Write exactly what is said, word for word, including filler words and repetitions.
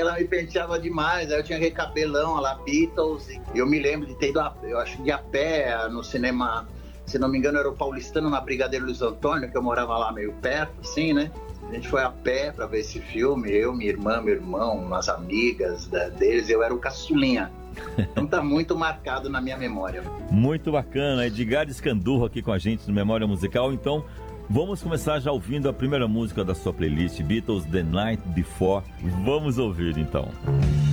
ela me penteava demais, aí eu tinha aquele cabelão, lá, Beatles, e eu me lembro de ter ido, a, eu acho que de a pé no cinema, se não me engano era o Paulistano, na Brigadeiro Luiz Antônio, que eu morava lá meio perto, assim, né? A gente foi a pé pra ver esse filme, eu, minha irmã, meu irmão, umas amigas da, deles, eu era o caçulinha. Então tá muito marcado na minha memória. Muito bacana, Edgar Escandurro aqui com a gente no Memória Musical. Então, vamos começar já ouvindo a primeira música da sua playlist, Beatles, The Night Before. Vamos ouvir então.